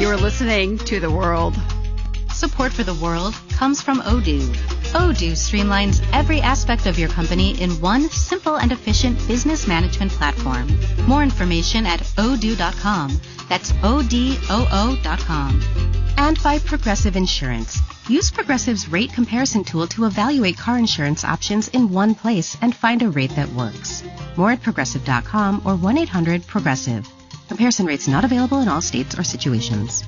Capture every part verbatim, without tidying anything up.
You're listening to The World. Support for The World comes from Odoo. Odoo streamlines every aspect of your company in one simple and efficient business management platform. More information at odoo dot com. That's O D O O dot com. And by Progressive Insurance. Use Progressive's rate comparison tool to evaluate car insurance options in one place and find a rate that works. More at progressive dot com or one eight hundred progressive. Comparison rates not available in all states or situations.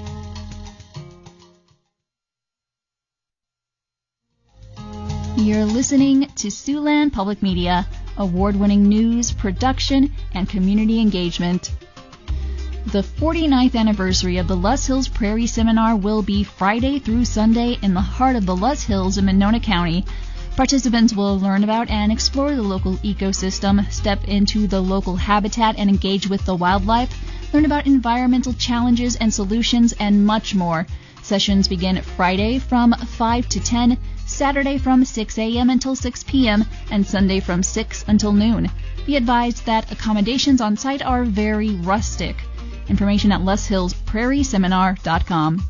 You're listening to Siouxland Public Media, award-winning news, production, and community engagement. The forty-ninth anniversary of the Luz Hills Prairie Seminar will be Friday through Sunday in the heart of the Luz Hills in Monona County. Participants will learn about and explore the local ecosystem, step into the local habitat and engage with the wildlife, learn about environmental challenges and solutions, and much more. Sessions begin Friday from five to ten, Saturday from six a.m. until six p.m., and Sunday from six until noon. Be advised that accommodations on site are very rustic. Information at luz hills prairie seminar dot com.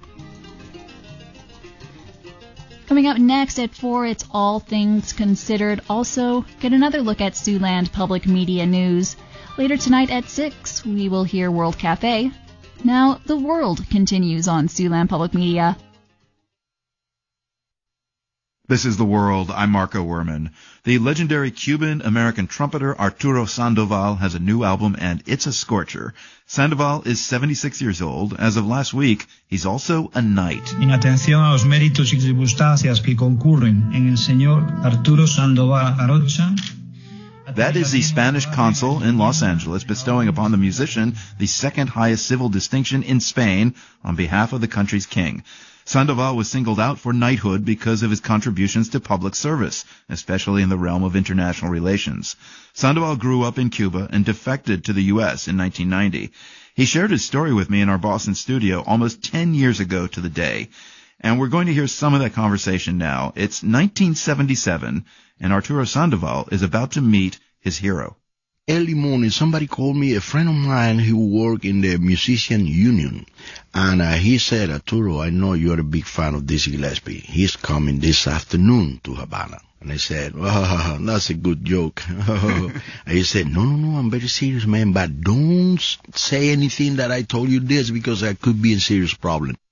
Coming up next at four, it's All Things Considered. Also, get another look at Siouxland Public Media News. Later tonight at six, we will hear World Cafe. Now, The World continues on Siouxland Public Media. This is The World. I'm Marco Werman. The legendary Cuban-American trumpeter Arturo Sandoval has a new album, and it's a scorcher. Sandoval is seventy-six years old. As of last week, he's also a knight. En atención a los méritos y circunstancias que concurren en el señor Arturo Sandoval Arocha. That is the Spanish consul in Los Angeles bestowing upon the musician the second highest civil distinction in Spain on behalf of the country's king. Sandoval was singled out for knighthood because of his contributions to public service, especially in the realm of international relations. Sandoval grew up in Cuba and defected to the U S in nineteen ninety. He shared his story with me in our Boston studio almost ten years ago to the day, and we're going to hear some of that conversation now. It's nineteen seventy-seven, and Arturo Sandoval is about to meet his hero. Early morning, somebody called me, a friend of mine who worked in the musician union, and uh, he said, Arturo, I know you're a big fan of Dizzy Gillespie. He's coming this afternoon to Havana. And I said, oh, that's a good joke. And he said, no, no, no, I'm very serious, man, but don't say anything that I told you this because I could be in serious problem.